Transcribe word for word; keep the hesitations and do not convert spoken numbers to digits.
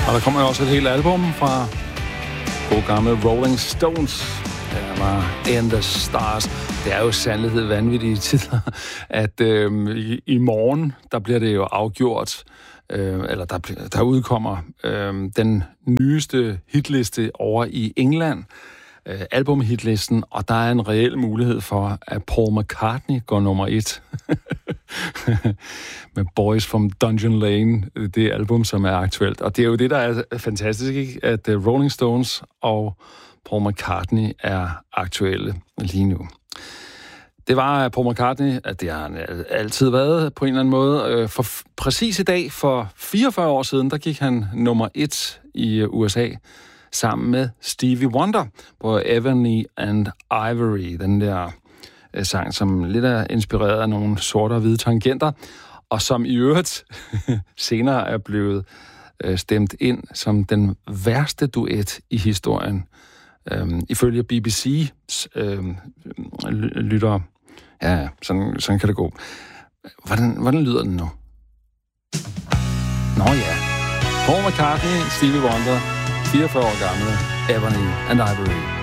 Og der kommer jo også et helt album fra gode gamle Rolling Stones. Der var In the Stars. Det er jo sandhed vanvittige tider, at øh, i, i morgen, der bliver det jo afgjort, øh, eller der, der udkommer øh, den nyeste hitliste over i England, øh, albumhitlisten, og der er en reel mulighed for, at Paul McCartney går nummer et. Med Boys from Dungeon Lane, det album, som er aktuelt. Og det er jo det, der er fantastisk, ikke? At uh, Rolling Stones og Paul McCartney er aktuelle lige nu. Det var Paul McCartney, at det har han altid været på en eller anden måde. For præcis i dag, for fireogfyrre år siden, der gik han nummer et i U S A, sammen med Stevie Wonder på Ebony and Ivory, den der sang, som lidt er inspireret af nogle sorte og hvide tangenter, og som i øvrigt senere er blevet øh, stemt ind som den værste duet i historien. Øhm, ifølge B B C's øh, lyttere. Ja, sådan, sådan kan det gå. Hvordan, hvordan lyder den nu? Nå ja. Paul McCartney, Stevie Wonder, fireogfyrre år gamle, Ebony and Ivory.